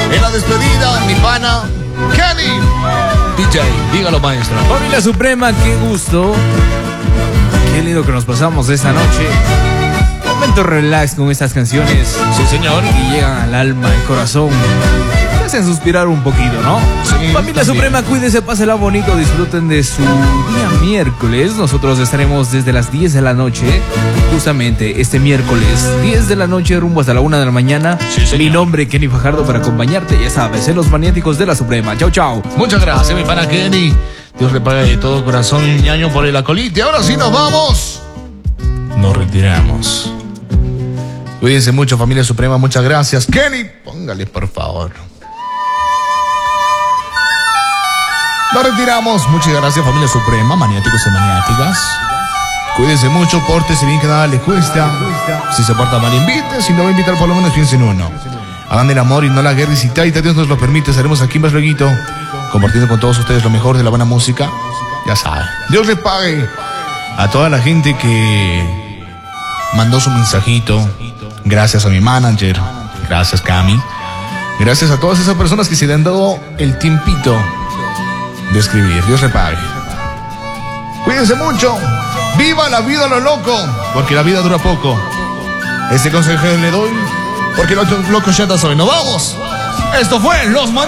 En la despedida, mi pana, Kenny. DJ, dígalo, maestro. Familia Suprema, qué gusto. Qué lindo que nos pasamos esta noche. Momento relax con estas canciones. Sí, señor. Y llegan al alma, al corazón. Te hacen suspirar un poquito, ¿no? Sí, Familia también. Suprema, cuídense, pásenla bonito, disfruten de su día miércoles. Nosotros estaremos desde las 10 de la noche, justamente este miércoles, 10 de la noche rumbo hasta la 1 de la mañana. Sí, señor. Mi nombre, Kenny Fajardo, para acompañarte, ya sabes, en los maniáticos de la Suprema. Chau, chau. Muchas gracias, mi pana Kenny. Dios le pague de todo corazón el ñaño por el acolite. Ahora sí nos vamos. Nos retiramos. Cuídense mucho, familia Suprema. Muchas gracias. Kenny, póngale, por favor. Nos retiramos. Muchas gracias, familia Suprema, maniáticos y maniáticas. Cuídense mucho, pórtese bien, que nada les cuesta. Si se porta mal, invite. Si no va a invitar, por lo menos piensen en uno. Hagan el amor y no la guerra. Y si Taita Dios nos lo permite, estaremos aquí más luego, compartiendo con todos ustedes lo mejor de la buena música. Ya saben. Dios le pague a toda la gente que mandó su mensajito. Gracias a mi manager. Gracias, Cami. Gracias a todas esas personas que se le han dado el tiempito de escribir. Dios le pague. Cuídense mucho. Viva la vida a lo loco, porque la vida dura poco. Este consejo le doy, porque los locos ya soy. ¡Nos vamos! Esto fue Los Maníacos.